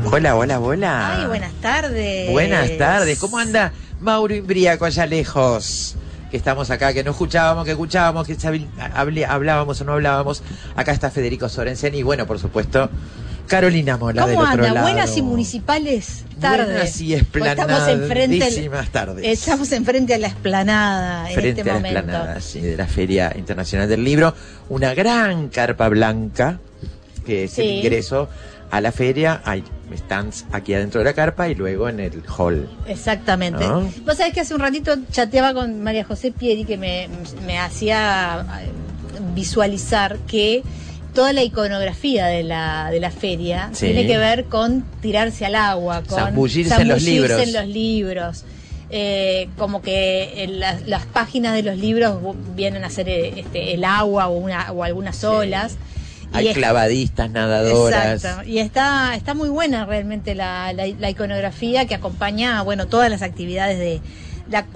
Hola, hola, hola. Ay, buenas tardes. Buenas tardes. ¿Cómo anda Mauro Imbriaco allá lejos? Que estamos acá, que no escuchábamos, que hablábamos o no hablábamos. Acá está Federico Sorensen y bueno, por supuesto, Carolina Mola del otro lado. ¿Cómo anda? Buenas y municipales tardes. Buenas y esplanadísimas tardes. Estamos enfrente a la esplanada en este momento. Frente a la esplanada, sí, de la Feria Internacional del Libro. Una gran carpa blanca, que es el ingreso a la feria. Hay stands aquí adentro de la carpa y luego en el hall. Exactamente. ¿No? Vos sabés que hace un ratito chateaba con María José Pieri, que me hacía visualizar que toda la iconografía de la feria tiene que ver con tirarse al agua, con zambullirse en los libros. Como que en las páginas de los libros vienen a ser el agua o algunas olas. Hay clavadistas, nadadoras. Exacto. Y está muy buena realmente la iconografía que acompaña, bueno, todas las actividades de la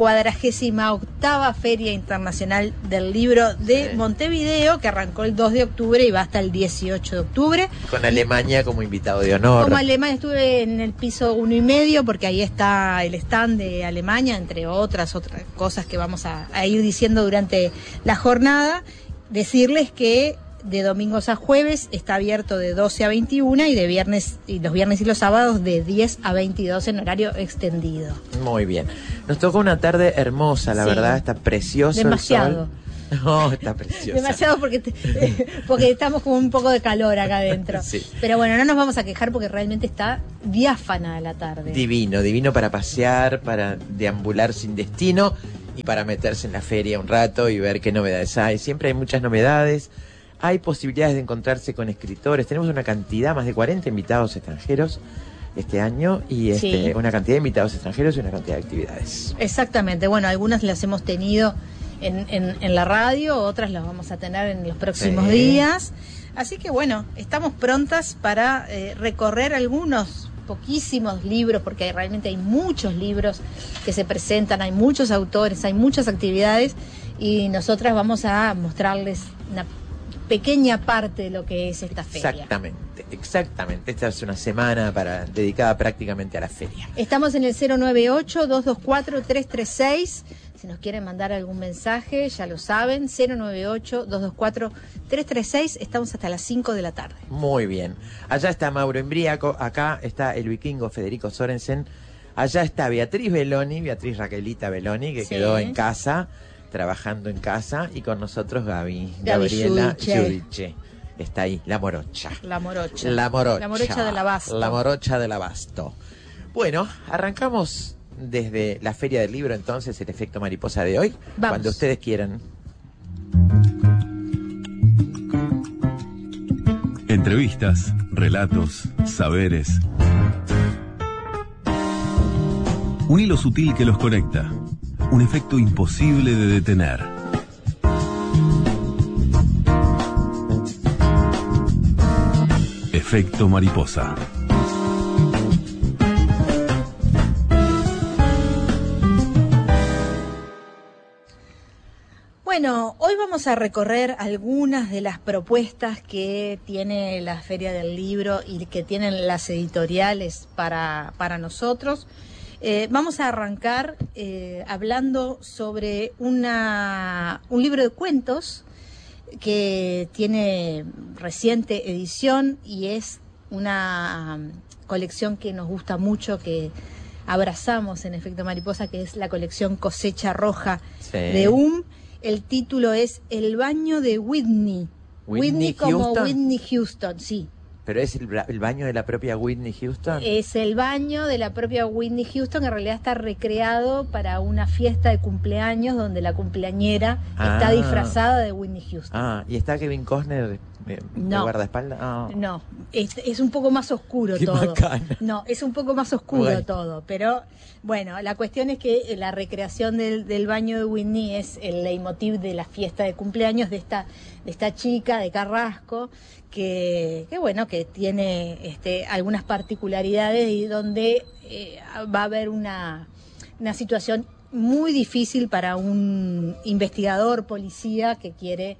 48ª Feria Internacional del Libro de Montevideo, que arrancó el 2 de octubre y va hasta el 18 de octubre. Con Alemania como invitado de honor. Como Alemania estuve en el piso 1,5, porque ahí está el stand de Alemania, entre otras cosas que vamos a ir diciendo durante la jornada. Decirles que de domingos a jueves está abierto de 12 a 21 y los viernes y los sábados de 10 a 22 en horario extendido. Muy bien. Nos tocó una tarde hermosa, la verdad, está precioso. Demasiado. El sol. No, está precioso. Demasiado porque estamos con un poco de calor acá adentro. Sí. Pero bueno, no nos vamos a quejar porque realmente está diáfana la tarde. Divino para pasear, para deambular sin destino y para meterse en la feria un rato y ver qué novedades hay. Siempre hay muchas novedades. Hay posibilidades de encontrarse con escritores. Tenemos una cantidad, más de 40 invitados extranjeros este año y una cantidad de invitados extranjeros y una cantidad de actividades. Exactamente. Bueno, algunas las hemos tenido en la radio, otras las vamos a tener en los próximos días. Así que bueno, estamos prontas para recorrer algunos poquísimos libros, porque realmente hay muchos libros que se presentan, hay muchos autores, hay muchas actividades y nosotras vamos a mostrarles una pequeña parte de lo que es esta feria. Exactamente. Esta es una semana dedicada prácticamente a la feria. Estamos en el 098-224-336. Si nos quieren mandar algún mensaje, ya lo saben, 098-224-336. Estamos hasta las 5 de la tarde. Muy bien. Allá está Mauro Imbriaco, acá está el vikingo Federico Sorensen, allá está Beatriz Raquelita Belloni, que quedó en casa, trabajando en casa, y con nosotros Gabriela Giudice. Está ahí, la morocha. La morocha del Abasto. La morocha del Abasto. Bueno, arrancamos desde la Feria del Libro, entonces, el efecto mariposa de hoy. Vamos. Cuando ustedes quieran. Entrevistas, relatos, saberes. Un hilo sutil que los conecta. Un efecto imposible de detener. Efecto mariposa. Bueno, hoy vamos a recorrer algunas de las propuestas que tiene la Feria del Libro y que tienen las editoriales para nosotros. Vamos a arrancar hablando sobre un libro de cuentos que tiene reciente edición y es una colección que nos gusta mucho, que abrazamos en Efecto Mariposa, que es la colección Cosecha Roja de El título es El baño de Whitney. Whitney como Whitney Houston, sí. ¿Pero es el baño de la propia Whitney Houston? Es el baño de la propia Whitney Houston, que en realidad está recreado para una fiesta de cumpleaños donde la cumpleañera está disfrazada de Whitney Houston. ¿Y está Kevin Costner de guardaespaldas? No, es un poco más oscuro Qué todo. Bacana. No, es un poco más oscuro todo, pero bueno, la cuestión es que la recreación del baño de Whitney es el leitmotiv de la fiesta de cumpleaños de esta chica de Carrasco, que bueno, que tiene algunas particularidades y donde va a haber una situación muy difícil para un investigador, policía, que quiere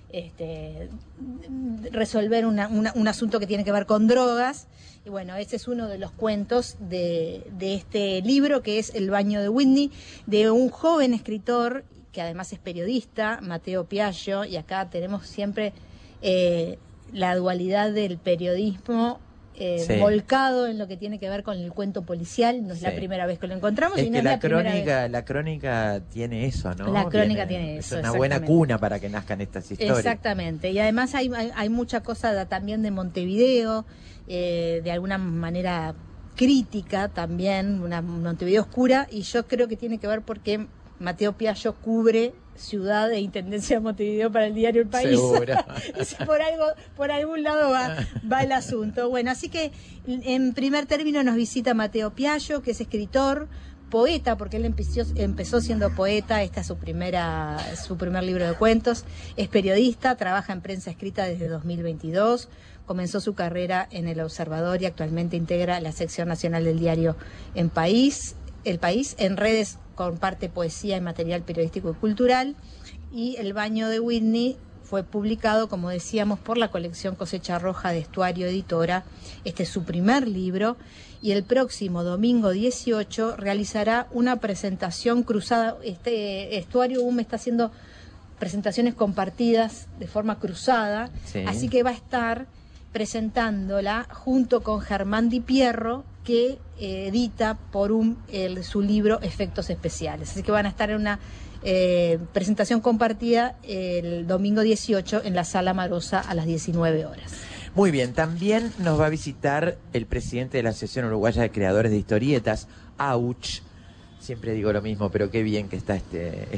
resolver un asunto que tiene que ver con drogas. Y bueno, ese es uno de los cuentos de este libro, que es El baño de Whitney, de un joven escritor que además es periodista, Matteo Piaggio, y acá tenemos siempre la dualidad del periodismo volcado en lo que tiene que ver con el cuento policial. No es la primera vez que lo encontramos. Es y no que es la crónica tiene eso, ¿no? La crónica tiene eso. Es una buena cuna para que nazcan estas historias. Exactamente. Y además hay mucha cosa también de Montevideo, de alguna manera crítica también, una Montevideo oscura, y yo creo que tiene que ver porque Matteo Piaggio cubre ciudad e intendencia de Montevideo para el diario El País. por algún lado va el asunto. Bueno, así que en primer término nos visita Matteo Piaggio, que es escritor, poeta, porque él empezó siendo poeta. Esta es su primer libro de cuentos. Es periodista, trabaja en prensa escrita desde 2022. Comenzó su carrera en El Observador y actualmente integra la sección nacional del diario El País. En redes comparte poesía y material periodístico y cultural. Y El baño de Whitney fue publicado, como decíamos, por la colección Cosecha Roja de Estuario Editora. Este es su primer libro. Y el próximo domingo 18 realizará una presentación cruzada. Estuario me está haciendo presentaciones compartidas de forma cruzada. Sí. Así que va a estar presentándola junto con Germán Di Pierro, que edita por su libro Efectos Especiales. Así que van a estar en una presentación compartida el domingo 18 en la Sala Marosa a las 19 horas. Muy bien, también nos va a visitar el presidente de la Asociación Uruguaya de Creadores de Historietas, AUCH. Siempre digo lo mismo, pero qué bien que está